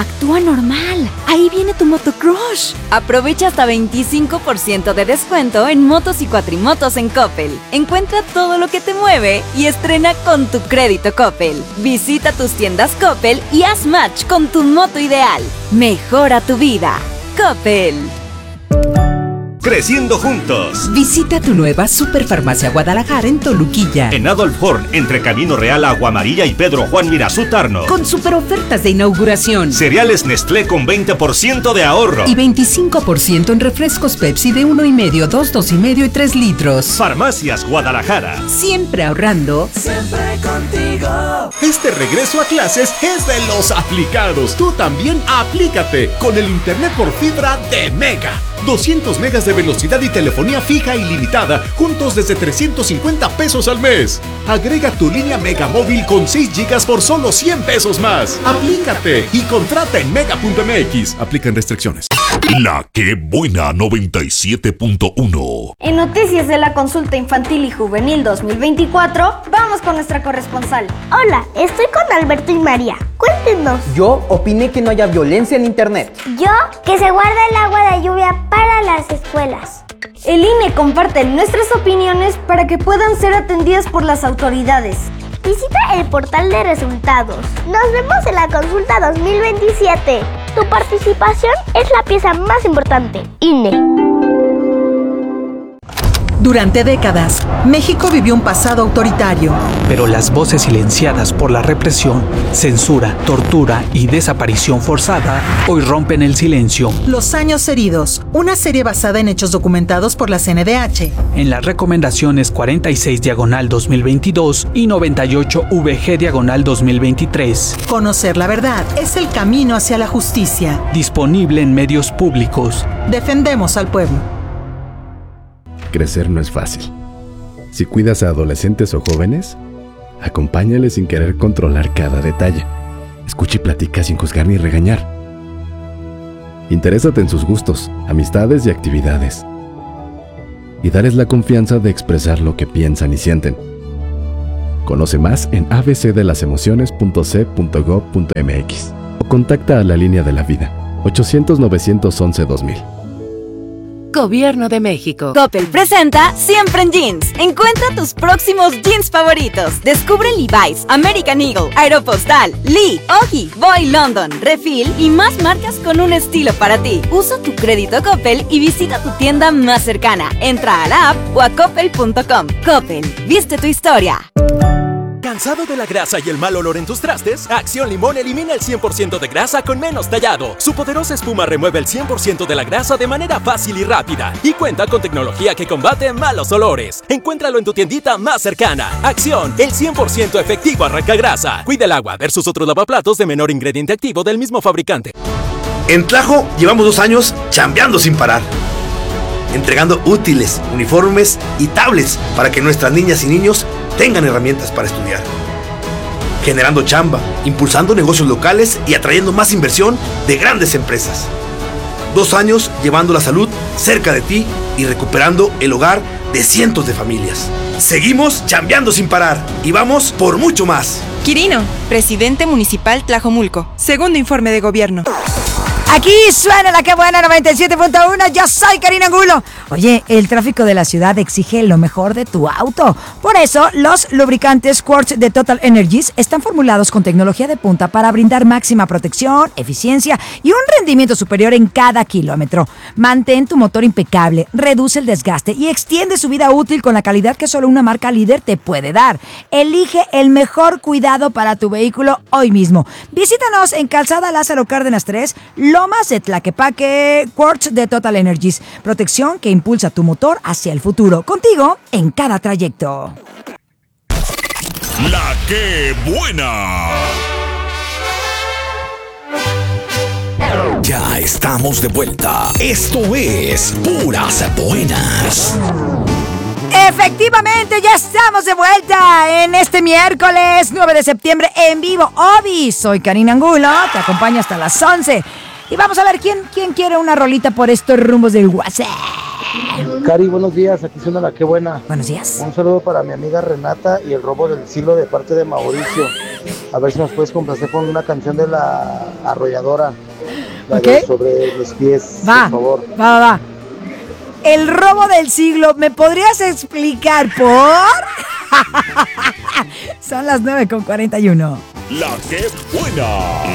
actúa normal. Ahí viene tu motocrush. Aprovecha hasta 25% de descuento en motos y cuatrimotos en Coppel. Encuentra todo lo que te mueve y estrena con tu crédito Coppel. Visita tus tiendas Coppel y haz match con tu moto ideal. Mejora tu vida. Coppel. Creciendo juntos. Visita tu nueva Superfarmacia Guadalajara en Toluquilla. En Adolf Horn, entre Camino Real, Agua Amarilla y Pedro Juan Mirazú Tarno. Con super ofertas de inauguración. Cereales Nestlé con 20% de ahorro. Y 25% en refrescos Pepsi de 1,5, 2, 2,5 y 3 litros. Farmacias Guadalajara. Siempre ahorrando. Siempre contigo. Este regreso a clases es de los aplicados. Tú también aplícate con el internet por fibra de Mega. 200 megas de velocidad y telefonía fija ilimitada, juntos desde 350 pesos al mes. Agrega tu línea Mega Móvil con 6 gigas por solo 100 pesos más. Aplícate y contrata en mega.mx. Aplican restricciones. La que buena 97.1. En noticias de la consulta infantil y juvenil 2024, vamos con nuestra corresponsal. Hola, estoy con Alberto y María. Cuéntenos. Yo opiné que no haya violencia en internet. Yo, que se guarda el agua de lluvia para las escuelas. El INE comparte nuestras opiniones para que puedan ser atendidas por las autoridades. Visita el portal de resultados. Nos vemos en la consulta 2027. Tu participación es la pieza más importante. INE. Durante décadas, México vivió un pasado autoritario. Pero las voces silenciadas por la represión, censura, tortura y desaparición forzada hoy rompen el silencio. Los años heridos, una serie basada en hechos documentados por la CNDH. En las recomendaciones 46/2022 y 98/VG/2023. Conocer la verdad es el camino hacia la justicia. Disponible en medios públicos. Defendemos al pueblo. Crecer no es fácil. Si cuidas a adolescentes o jóvenes, acompáñales sin querer controlar cada detalle. Escucha y platica sin juzgar ni regañar. Interésate en sus gustos, amistades y actividades. Y dales la confianza de expresar lo que piensan y sienten. Conoce más en abcdelasemociones.c.gov.mx o contacta a la Línea de la Vida, 800-911-2000. Gobierno de México. Coppel presenta Siempre en Jeans. Encuentra tus próximos jeans favoritos. Descubre Levi's, American Eagle, Aeropostal, Lee, Ogi, Boy London, Refill y más marcas con un estilo para ti. Usa tu crédito Coppel y visita tu tienda más cercana. Entra a la app o a coppel.com. Coppel, viste tu historia. ¿Cansado de la grasa y el mal olor en tus trastes? Acción Limón elimina el 100% de grasa con menos tallado. Su poderosa espuma remueve el 100% de la grasa de manera fácil y rápida. Y cuenta con tecnología que combate malos olores. Encuéntralo en tu tiendita más cercana. Acción, el 100% efectivo arranca grasa. Cuida el agua versus otros lavaplatos de menor ingrediente activo del mismo fabricante. En Tlajo llevamos 2 años chambeando sin parar. Entregando útiles, uniformes y tablets para que nuestras niñas y niños tengan herramientas para estudiar. Generando chamba, impulsando negocios locales y atrayendo más inversión de grandes empresas. 2 años llevando la salud cerca de ti y recuperando el hogar de cientos de familias. Seguimos chambeando sin parar y vamos por mucho más. Quirino, presidente municipal Tlajomulco. Segundo informe de gobierno. Aquí suena la que buena 97.1, yo soy Karina Angulo. Oye, el tráfico de la ciudad exige lo mejor de tu auto. Por eso, los lubricantes Quartz de Total Energies están formulados con tecnología de punta para brindar máxima protección, eficiencia y un rendimiento superior en cada kilómetro. Mantén tu motor impecable, reduce el desgaste y extiende su vida útil con la calidad que solo una marca líder te puede dar. Elige el mejor cuidado para tu vehículo hoy mismo. Visítanos en Calzada Lázaro Cárdenas 3, Lomas de Tlaquepaque. Quartz de Total Energies. Protección que impulsa tu motor hacia el futuro. Contigo en cada trayecto. La que buena. Ya estamos de vuelta. Esto es Puras Buenas. Efectivamente, ya estamos de vuelta en este miércoles 9 de septiembre en vivo. Obi, soy Karina Angulo, te acompaño hasta las 11. Y vamos a ver quién quiere una rolita por estos rumbos del WhatsApp. Cari, buenos días, aquí suena la que buena. Buenos días. Un saludo para mi amiga Renata y el robo del siglo de parte de Mauricio. A ver si nos puedes complacer con una canción de La Arrolladora. La de Sobre mis pies, va, por favor. Va. El robo del siglo, ¿me podrías explicar por? Son las 9:41. La que buena.